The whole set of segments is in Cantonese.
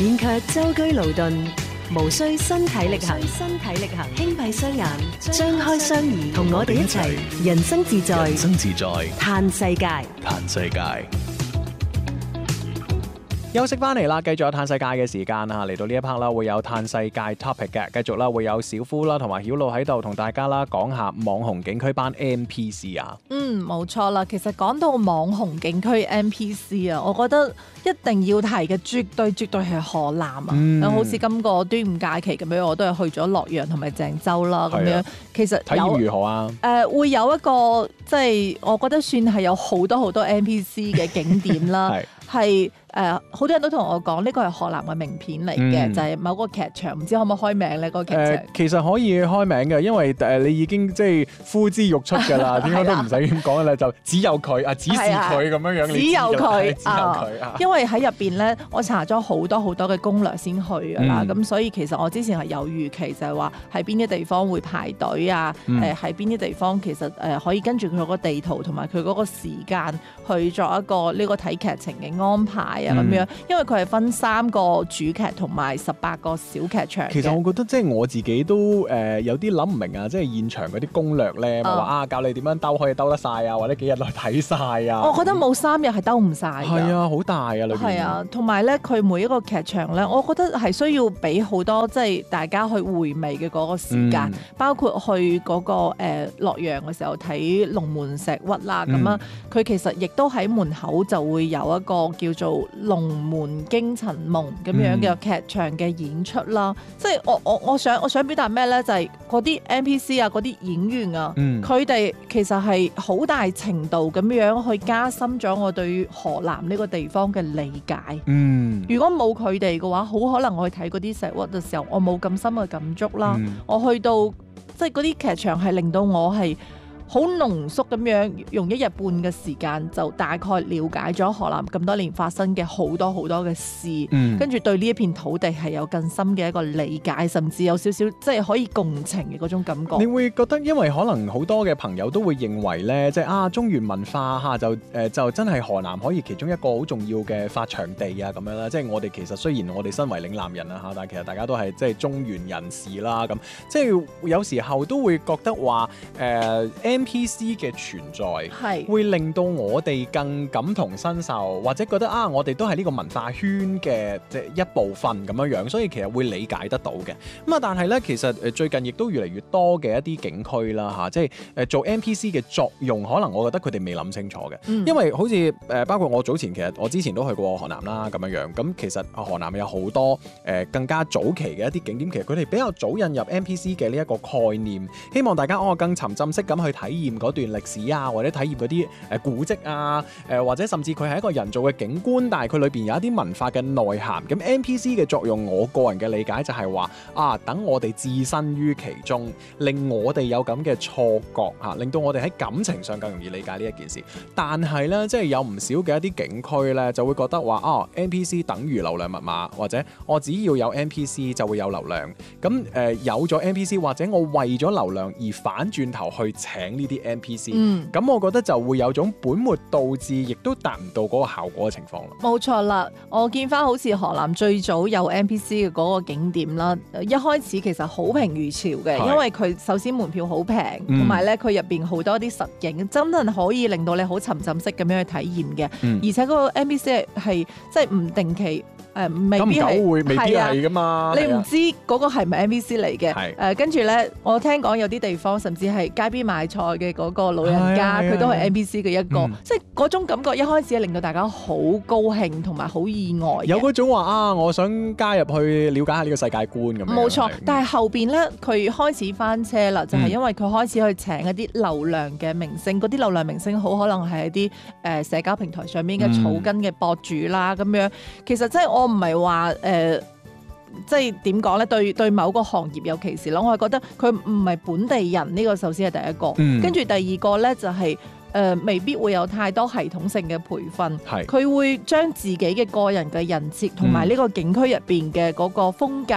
免卻舟車勞頓，無需身體力行，輕閉雙眼，張開雙耳，同我哋一齊人生自在，嘆世界。 休息翻嚟啦，繼續有嘆世界嘅時間啊！嚟到呢一 part 啦，會有嘆世界 topic 嘅，繼續啦會有小夫啦同埋曉露喺度同大家啦講下網紅景區班 NPC 啊。 冇錯啦。其實講到網紅景區 NPC 啊，我覺得一定要提嘅絕對係河南啊。好似今個端午假期咁樣，我都係去咗洛陽同埋鄭州啦咁樣。其實體驗如何啊？ 會有一個即係我覺得算係有好多 NPC 嘅景點啦。係好多人都同我講呢個係河南嘅名片嚟嘅，就係某個劇場，唔知可唔可以開名咧？嗰個劇場其實可以開名嘅，因為你已經即係呼之欲出㗎啦，點解都唔使咁講啦，就只有佢啊，指示佢咁樣樣， 只有佢啊， 因為喺入邊咧，我查咗好多嘅攻略先去㗎啦，咁所以其實我之前係有預期，就係話喺邊啲地方會排隊啊，喺邊啲地方其實可以跟住佢嗰個地圖同埋佢嗰個時間去作一個呢個睇劇情嘅安排啊咁樣，因為佢係分3個主劇同埋18個小劇場。其實我覺得即係我自己都有啲諗唔明啊，即係現場嗰啲攻略咧，話教你點樣兜可以兜得晒啊，或者幾日內睇晒啊。我覺得冇3日係兜唔晒㗎。 係啊，好大啊裏邊。係啊，同埋咧，佢每一個劇場咧，我覺得係需要俾好多即係大家去回味嘅嗰個時間，包括去嗰個洛陽嘅時候睇龍門石窟啦，咁啊，佢其實亦都喺門口就會有一個叫做龍門驚塵夢咁樣嘅劇場嘅演出啦，即係我想表達咩咧？就係嗰啲 NPC 啊，嗰啲演員啊，佢哋其實係好大程度咁樣去加深咗我對於河南呢個地方嘅理解。如果冇佢哋嘅話，好可能我去睇嗰啲石窟嘅時候，我冇咁深嘅感觸啦。我去到即係嗰啲劇場係令到我係好濃縮咁樣，用1日半嘅時間就大概了解咗河南咁多年發生嘅好多嘅事，跟住對呢一片土地係有更深嘅一個理解，甚至有少少即係可以共情嘅嗰種感覺。 你會覺得，因為可能好多嘅朋友都會認為咧，即係中原文化就真係河南可以其中一個好重要嘅發祥地啊咁樣啦。即係我哋其實雖然我哋身為嶺南人啊但係其實大家都係即係中原人士啦咁，即係有時候都會覺得話NPC 嘅存在會令到我哋更感同身受，或者覺得我哋都係呢個文化圈嘅即係一部分咁樣樣，所以其實會理解得到嘅。咁但係咧，其實最近亦都越嚟越多嘅一啲景區啦即係做 NPC 嘅作用，可能我覺得佢哋未諗清楚嘅。因為好似包括我早前其實我之前都去過河南啦咁樣樣，咁其實河南有好多更加早期嘅一啲景點，其實佢哋比較早引入 NPC 嘅呢一個概念，希望大家更沉浸式咁去體驗嗰段歷史啊，或者體驗嗰啲古蹟啊，或者甚至佢係一個人造嘅景觀，但係佢裏邊有一啲文化嘅內涵。咁 NPC 嘅作用，我個人嘅理解就係話等我哋置身於其中，令我哋有咁嘅錯覺令到我哋喺感情上更容易理解呢一件事。但係咧，即係有唔少嘅一啲景區咧，就會覺得話NPC 等於流量密碼，或者我只要有 NPC 就會有流量。咁有咗 NPC 或者我為咗流量而反轉頭去請呢啲 NPC，咁我覺得就會有種本末倒置，亦都達唔到嗰個效果嘅情況啦。 冇錯啦，我見翻好似河南最早有 NPC 嘅嗰個景點啦，一開始其實好評如潮嘅，因為佢首先門票好平，同埋咧佢入邊好多啲實景，真係可以令到你好沉浸式咁樣去體驗嘅，而且嗰個 NPC 係即係唔定期。未必係， 未必係噶嘛。 你唔知嗰個係咪 NPC 嚟嘅？跟住咧，我聽講有啲地方甚至係街邊買菜嘅嗰個老人家，佢都係 NPC 嘅一個，即係嗰種感覺一開始係令到大家好高興同埋好意外。 有嗰種話我想加入去了解下呢個世界觀咁樣。 冇錯，但係後邊咧佢開始翻車啦，就係因為佢開始去請一啲流量嘅明星，嗰啲流量明星好可能係一啲社交平台上面嘅草根嘅博主啦咁樣。其實即係我唔係話即係點講咧？對某個行業有歧視咯。我係覺得佢唔係本地人，呢個首先係第一個。跟住第二個咧就係未必會有太多系統性嘅培訓。佢會將自己嘅個人嘅人設同埋呢個景區入邊嘅嗰個風格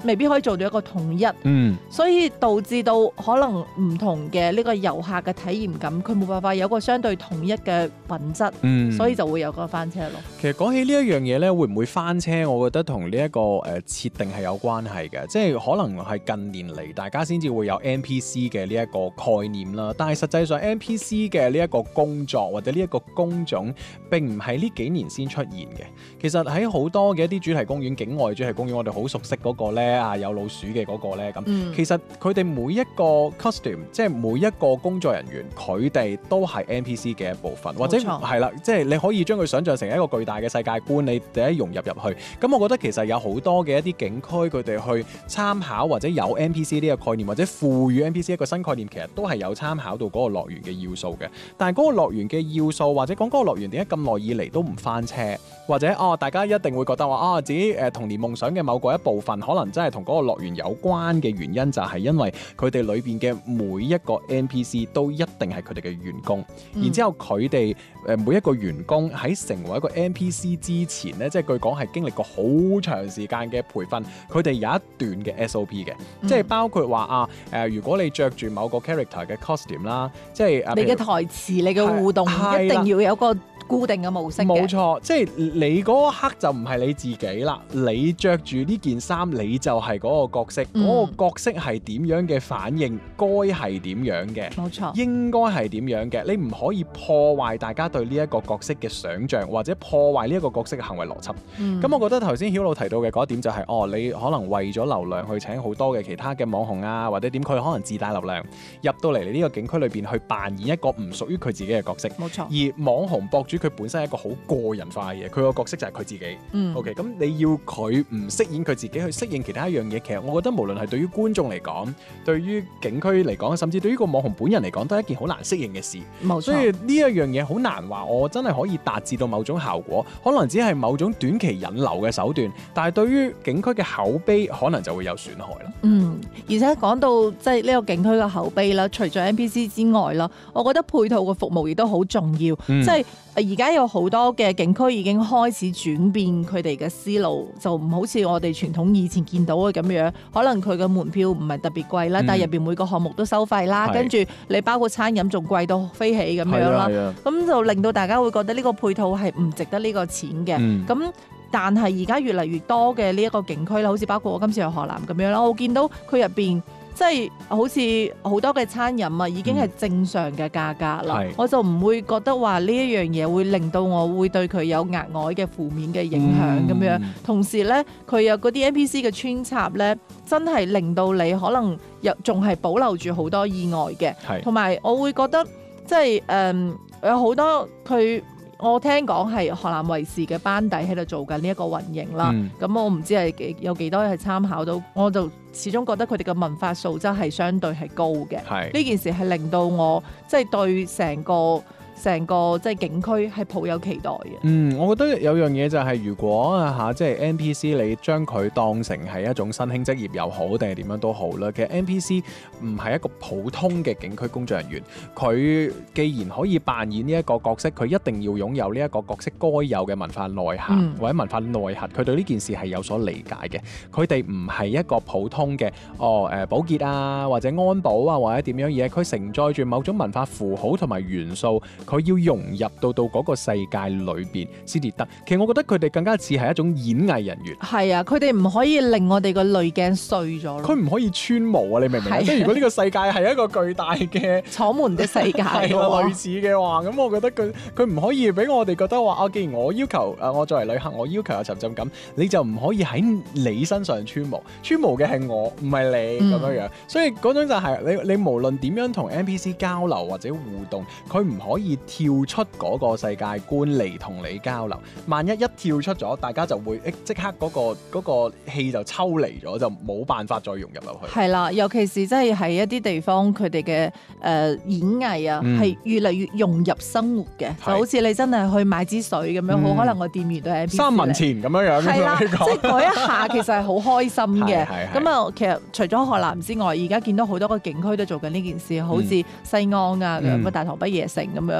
未必可以做到一個統一，所以導致到可能唔同嘅呢個遊客嘅體驗感，佢冇辦法有個相對統一嘅品質，所以就會有個翻車咯。 其實講起呢一樣嘢咧，會唔會翻車？我覺得同呢一個設定係有關係嘅，即係可能係近年嚟大家先至會有 NPC 嘅呢一個概念啦。但係實際上 NPC 嘅呢一個工作或者呢一個工種並唔係呢幾年先出現嘅。其實喺好多嘅一啲主題公園、境外主題公園，我哋好熟悉嗰個咧有老鼠嘅嗰個咧咁。其實佢哋每一個 costume， 即係每一個工作人員，佢哋都係 NPC 嘅一部分，或者係啦，即係你可以將佢想像成一個巨大嘅世界觀，你第一融入去。咁我覺得其實有好多嘅一啲景區，佢哋去參考或者有 NPC 呢個概念，或者賦予 NPC 一個新概念，其實都係有參考到嗰個樂園嘅要素嘅。但係嗰個樂園嘅要素，或者講嗰個樂園點解咁耐以嚟都唔翻車，或者大家一定會覺得話自己童年夢想嘅某個一部分，可能真係同嗰個樂園有關嘅原因，就係因為佢哋裏邊嘅每一個 NPC 都一定係佢哋嘅員工，然之後佢哋每一個員工喺成為一個 NPC 之前咧，即係據講係經歷過好長時間嘅培訓，佢哋有一段嘅 SOP 嘅，即係包括話如果你着住某個 character 嘅 costume 啦，即係你嘅台詞、你嘅互動一定要有個固定嘅模式嘅。 冇錯，即係你嗰一刻就唔係你自己啦，你着住呢件衫，你就係嗰個角色，嗰個角色係點樣嘅反應，該係點樣嘅， 冇錯， 應該係點樣嘅，你唔可以破壞大家對呢一個角色嘅想像，或者破壞呢一個角色嘅行為邏輯。咁我覺得頭先曉露提到嘅嗰一點就係你可能為咗流量去請好多嘅其他嘅網紅啊，或者點，佢可能自帶流量入到嚟你呢個景區裏邊去扮演一個唔屬於佢自己嘅角色。 冇錯， 而網紅博主佢本身係一個好個人化嘅嘢，佢個角色就係佢自己。OK， 咁你要佢唔飾演佢自己去適應其他一樣嘢，其實我覺得無論係對於觀眾嚟講，對於景區嚟講，甚至對於個網紅本人嚟講，都係一件好難適應嘅事。 冇錯， 所以呢一樣嘢好難話我真係可以達至到某種效果，可能只係某種短期引流嘅手段，但係對於景區嘅口碑可能就會有損害啦。 而且講到即係呢個景區嘅口碑啦，除咗 NPC 之外啦，我覺得配套嘅服務亦都好重要。即係而家有好多嘅景區已經開始轉變佢哋嘅思路，就唔好似我哋傳統以前見到嘅咁樣，可能佢嘅門票唔係特別貴啦，但係入邊每個項目都收費啦，跟住你包括餐飲仲貴到飛起咁樣啦，咁就令到大家會覺得呢個配套係唔值得呢個錢嘅。咁但係而家越嚟越多嘅呢一個景區啦，好似包括我今次去河南咁樣啦，我見到佢入邊即係好似好多嘅餐飲啊，已經係正常嘅價格啦，我就唔會覺得話呢一樣嘢會令到我會對佢有額外嘅負面嘅影響咁樣。同時咧，佢有嗰啲 NPC 嘅穿插咧，真係令到你可能又仲係保留住好多意外嘅，同埋我會覺得即係有好多佢。我聽講係河南衛視嘅班底喺度做緊呢一個運營啦，咁我唔知係有幾多係參考到，我就始終覺得佢哋嘅文化素質係相對係高嘅。呢件事係令到我即係對成個即係景區係抱有期待嘅。 我覺得有樣嘢就係如果即係 NPC 你將佢當成係一種新興職業又好，定係點樣都好啦。其實 NPC 唔係一個普通嘅景區工作人員，佢既然可以扮演呢一個角色，佢一定要擁有呢一個角色該有嘅文化內涵或者文化內核，佢對呢件事係有所理解嘅。佢哋唔係一個普通嘅保潔啊，或者安保啊，或者點樣嘢，佢承載住某種文化符號同埋元素。佢要融入到嗰個世界裏邊先至得。其實我覺得佢哋更加似係一種演藝人員。 係啊，佢哋唔可以令我哋個濾鏡碎咗。 佢唔可以穿毛啊！你明唔明？即係如果呢個世界係一個巨大嘅楚門嘅世界， 係類似嘅話，咁我覺得佢唔可以俾我哋覺得話既然我要求我作為旅客，我要求有沉浸感，你就唔可以喺你身上穿毛。穿毛嘅係我，唔係你咁樣。所以嗰種就係你無論點樣同 NPC 交流或者互動，佢唔可以跳出嗰個世界觀嚟同你交流，萬一跳出咗，大家就會即刻嗰個氣就抽離咗，就冇辦法再融入落去。 係啦，尤其是真係喺一啲地方，佢哋嘅演藝啊，係越嚟越融入生活嘅，就好似你真係去買支水咁樣，好可能個店員都係 NPC 3文錢咁樣。係啦，即係嗰一下其實係好開心嘅。咁啊，其實除咗河南之外，而家見到好多個景區都做緊呢件事，好似西安啊咁大唐不夜城咁樣。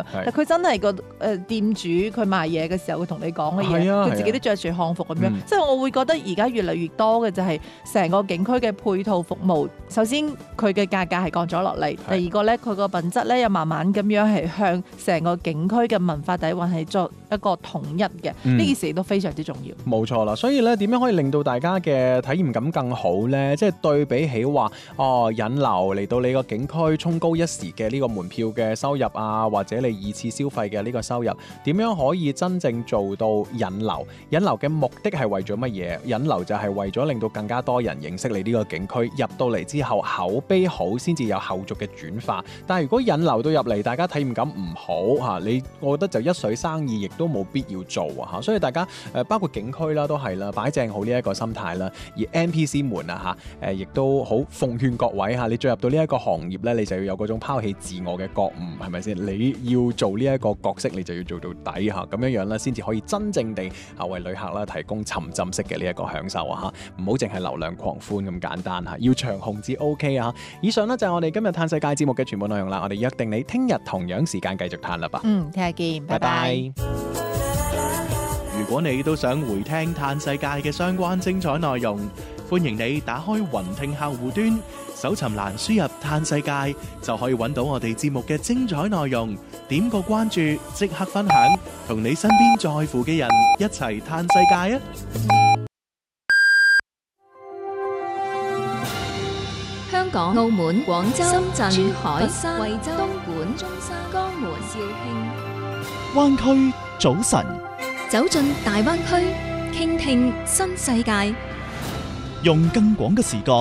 樣。但佢真係個店主佢賣嘢嘅時候，佢同你講嘅嘢，佢自己都着住漢服咁樣。即係我會覺得而家越嚟越多嘅就係成個景區嘅配套服務。首先佢嘅價格係降咗落嚟，第二個咧佢個品質咧又慢慢咁樣係向成個景區嘅文化底蘊係作一個統一嘅。呢件事都非常之重要。 冇錯啦，所以咧點樣可以令到大家嘅體驗感更好咧？即係對比起話引流嚟到你個景區衝高一時嘅呢個門票嘅收入啊，或者你二次消費嘅呢個收入，點樣可以真正做到引流？引流嘅目的係為咗乜嘢？引流就係為咗令到更加多人認識你呢個景區，入到嚟之後口碑好，先至有後續嘅轉化。但係如果引流到入嚟，大家體驗感唔好嚇，我覺得就一水生意，亦都冇必要做啊嚇。所以大家包括景區啦，都係啦，擺正好呢一個心態啦。而 NPC 們啊嚇，亦都好奉勸各位嚇，你進入到呢一個行業咧，你就要有嗰種拋棄自我嘅覺悟，係咪先？你要做呢一個角色，你就要做到底嚇，咁樣樣咧，先至可以真正地為旅客啦提供沉浸式嘅呢一個享受啊嚇，唔好淨係流量狂歡咁簡單嚇，要長紅至 OK 啊！以上呢，就係我哋今日嘆世界節目嘅全部內容啦，我哋約定你聽日同樣時間繼續嘆啦吧。 聽日見，拜拜。 如果你都想回聽嘆世界嘅相關精彩內容，歡迎你打開雲聽客戶端，搜尋欄輸入嘆世界，就可以揾到我哋節目嘅精彩內容。點個關注，即刻分享，同你身邊在乎嘅人一齊嘆世界啊！ 香港、澳門、廣州、深圳、珠海、佛山、惠州、東莞、中山、江門、肇慶、 灣區早晨， 走進大灣區，傾聽新世界， 用更廣嘅視角